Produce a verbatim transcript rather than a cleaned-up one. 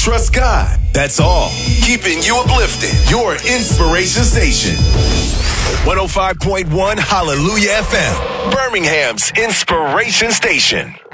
trust God. That's all. Keeping you uplifted. Your inspiration station. one oh five point one Hallelujah F M. Birmingham's inspiration station.